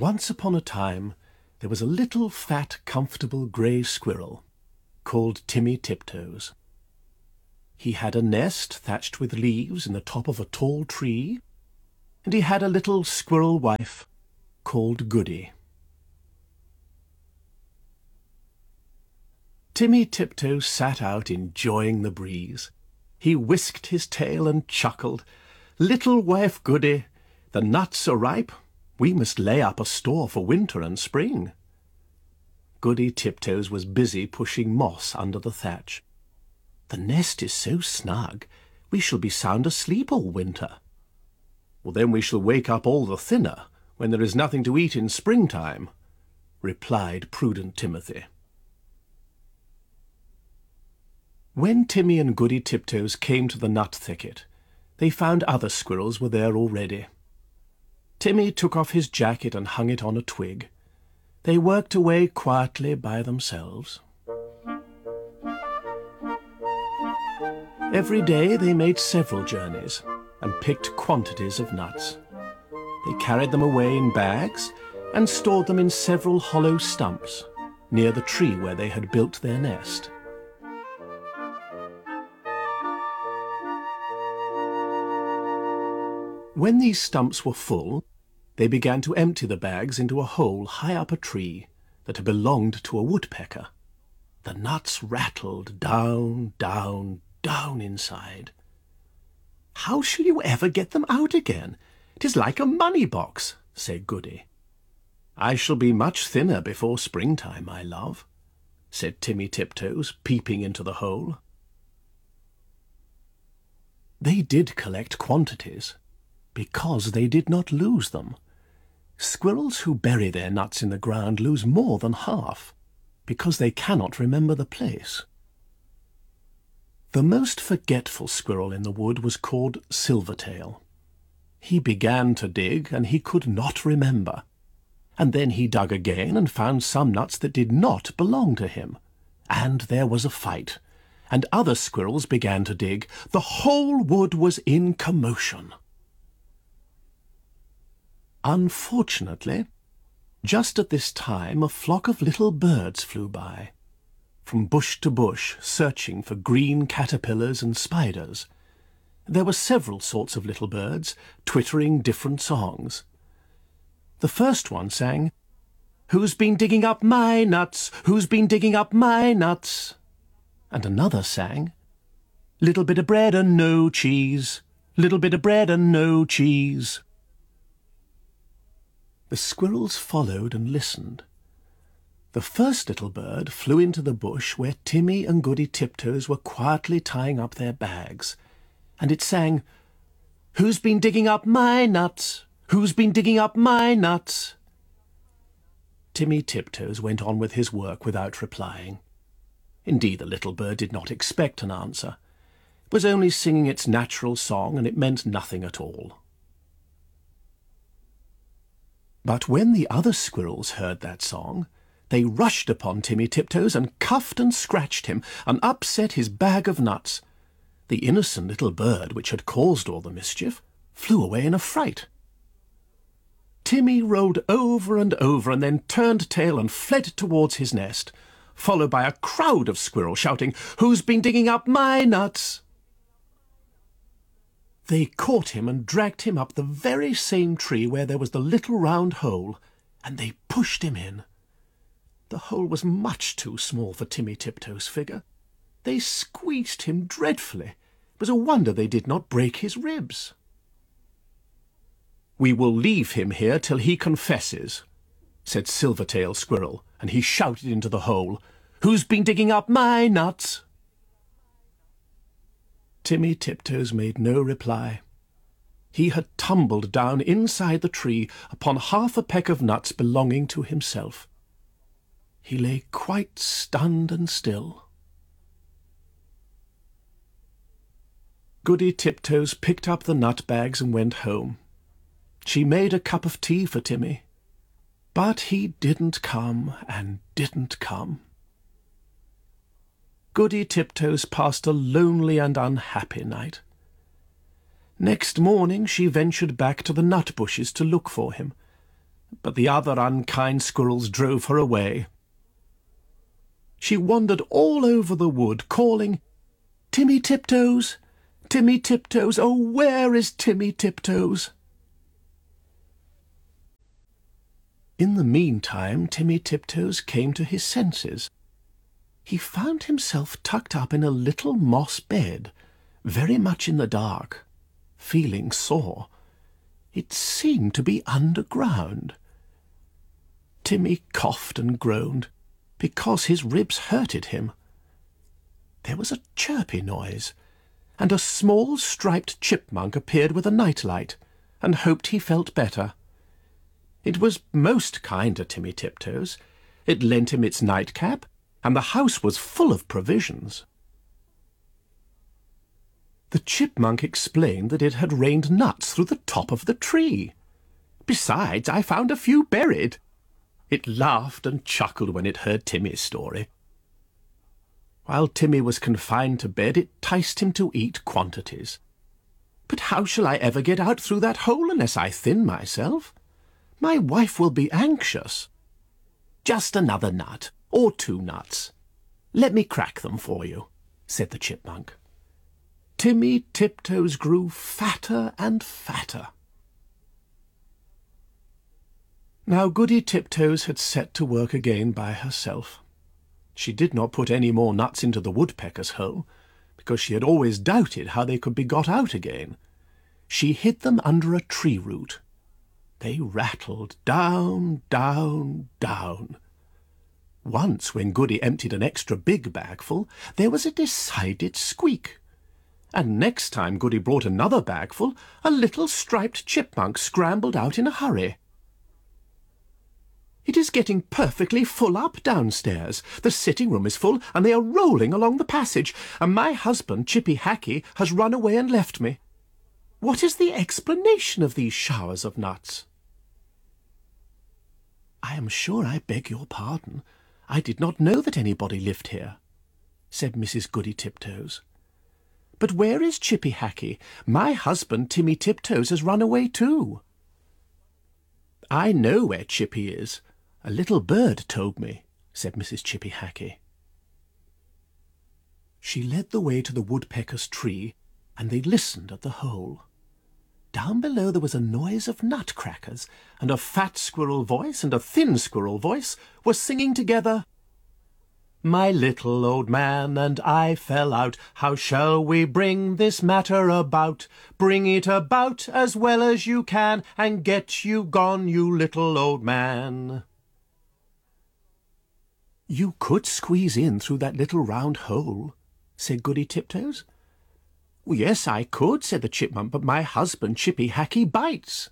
Once upon a time, there was a little fat, comfortable grey squirrel called Timmy Tiptoes. He had a nest thatched with leaves in the top of a tall tree, and he had a little squirrel wife called Goody. Timmy Tiptoes sat out enjoying the breeze. He whisked his tail and chuckled, "Little wife Goody, the nuts are ripe. We must lay up a store for winter and spring." Goody Tiptoes was busy pushing moss under the thatch. "The nest is so snug, we shall be sound asleep all winter." "Well, then we shall wake up all the thinner when there is nothing to eat in springtime," replied prudent Timothy. When Timmy and Goody Tiptoes came to the nut thicket, they found other squirrels were there already. Timmy took off his jacket and hung it on a twig. They worked away quietly by themselves. Every day they made several journeys and picked quantities of nuts. They carried them away in bags and stored them in several hollow stumps near the tree where they had built their nest. When these stumps were full, they began to empty the bags into a hole high up a tree that had belonged to a woodpecker. The nuts rattled down, down, down inside. "How shall you ever get them out again? 'Tis like a money box," said Goody. "I shall be much thinner before springtime, my love," said Timmy Tiptoes, peeping into the hole. They did collect quantities, because they did not lose them. Squirrels who bury their nuts in the ground lose more than half, because they cannot remember the place. The most forgetful squirrel in the wood was called Silvertail. He began to dig, and he could not remember. And then he dug again and found some nuts that did not belong to him. And there was a fight, and other squirrels began to dig. The whole wood was in commotion. Unfortunately, just at this time a flock of little birds flew by, from bush to bush, searching for green caterpillars and spiders. There were several sorts of little birds, twittering different songs. The first one sang, "Who's been digging up my nuts? Who's been digging up my nuts?" And another sang, "Little bit of bread and no cheese, little bit of bread and no cheese." The squirrels followed and listened. The first little bird flew into the bush where Timmy and Goody Tiptoes were quietly tying up their bags, and it sang, "Who's been digging up my nuts? Who's been digging up my nuts?" Timmy Tiptoes went on with his work without replying. Indeed, the little bird did not expect an answer. It was only singing its natural song, and it meant nothing at all. But when the other squirrels heard that song, they rushed upon Timmy Tiptoes and cuffed and scratched him and upset his bag of nuts. The innocent little bird, which had caused all the mischief, flew away in a fright. Timmy rolled over and over and then turned tail and fled towards his nest, followed by a crowd of squirrels shouting, "Who's been digging up my nuts?" They caught him and dragged him up the very same tree where there was the little round hole, and they pushed him in. The hole was much too small for Timmy Tiptoes' figure. They squeezed him dreadfully. It was a wonder they did not break his ribs. "We will leave him here till he confesses," said Silvertail Squirrel, and he shouted into the hole, "Who's been digging up my nuts?" Timmy Tiptoes made no reply. He had tumbled down inside the tree upon half a peck of nuts belonging to himself. He lay quite stunned and still. Goody Tiptoes picked up the nut bags and went home. She made a cup of tea for Timmy, but he didn't come and didn't come. Goody Tiptoes passed a lonely and unhappy night. Next morning she ventured back to the nut bushes to look for him, but the other unkind squirrels drove her away. She wandered all over the wood, calling, "Timmy Tiptoes! Timmy Tiptoes! Oh, where is Timmy Tiptoes?" In the meantime, Timmy Tiptoes came to his senses. He found himself tucked up in a little moss bed, very much in the dark, feeling sore. It seemed to be underground. Timmy coughed and groaned, because his ribs hurted him. There was a chirpy noise, and a small striped chipmunk appeared with a nightlight, and hoped he felt better. It was most kind to Timmy Tiptoes. It lent him its nightcap, and the house was full of provisions. The chipmunk explained that it had rained nuts through the top of the tree. "Besides, I found a few buried." It laughed and chuckled when it heard Timmy's story. While Timmy was confined to bed, it enticed him to eat quantities. "But how shall I ever get out through that hole unless I thin myself? My wife will be anxious." "Just another nut, or 2 nuts. Let me crack them for you," said the chipmunk. Timmy Tiptoes grew fatter and fatter. Now Goody Tiptoes had set to work again by herself. She did not put any more nuts into the woodpecker's hole, because she had always doubted how they could be got out again. She hid them under a tree root. They rattled down, down, down. Once, when Goody emptied an extra big bagful, there was a decided squeak. And next time Goody brought another bagful, a little striped chipmunk scrambled out in a hurry. "It is getting perfectly full up downstairs. The sitting-room is full, and they are rolling along the passage, and my husband, Chippy Hackee, has run away and left me. What is the explanation of these showers of nuts?" "I am sure I beg your pardon. I did not know that anybody lived here," said Mrs. Goody Tiptoes. "But where is Chippy Hackee? My husband, Timmy Tiptoes, has run away too." "I know where Chippy is. A little bird told me," said Mrs. Chippy Hackee. She led the way to the woodpecker's tree, and they listened at the hole. Down below there was a noise of nutcrackers, and a fat squirrel voice and a thin squirrel voice were singing together, "My little old man and I fell out. How shall we bring this matter about? Bring it about as well as you can, and get you gone, you little old man." "You could squeeze in through that little round hole," said Goody Tiptoes. "Yes, I could," said the chipmunk, "but my husband, Chippy Hackee, bites."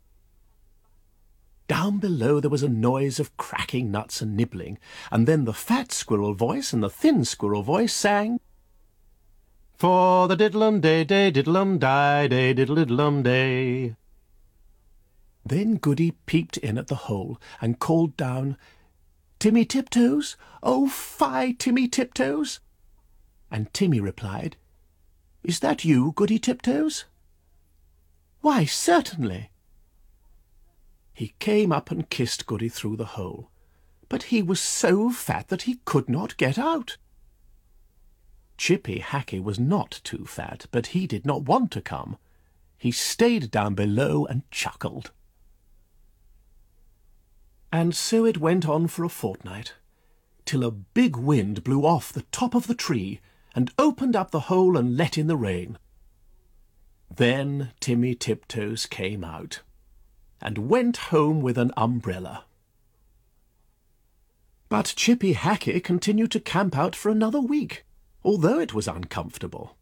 Down below there was a noise of cracking nuts and nibbling, and then the fat squirrel voice and the thin squirrel voice sang, "For the diddlum-day, day, diddlum-die, day, diddle-diddlum-day." Then Goody peeped in at the hole and called down, "Timmy Tiptoes? Oh, fie, Timmy Tiptoes!" And Timmy replied, "Is that you, Goody Tiptoes?" "Why, certainly." He came up and kissed Goody through the hole, but he was so fat that he could not get out. Chippy Hackee was not too fat, but he did not want to come. He stayed down below and chuckled. And so it went on for a fortnight, till a big wind blew off the top of the tree and opened up the hole and let in the rain. Then Timmy Tiptoes came out, and went home with an umbrella. But Chippy Hackee continued to camp out for another week, although it was uncomfortable.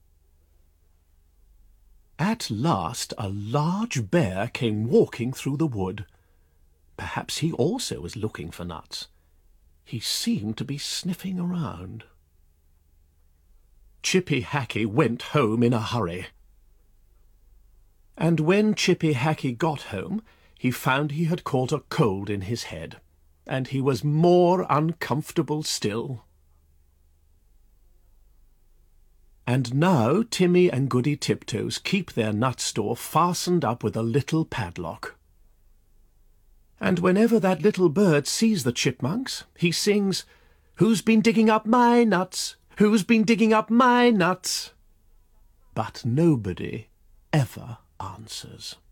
At last a large bear came walking through the wood. Perhaps he also was looking for nuts. He seemed to be sniffing around. Chippy Hackee went home in a hurry. And when Chippy Hackee got home, he found he had caught a cold in his head, and he was more uncomfortable still. And now Timmy and Goody Tiptoes keep their nut store fastened up with a little padlock. And whenever that little bird sees the chipmunks, he sings, "Who's been digging up my nuts? Who's been digging up my nuts?" But nobody ever answers.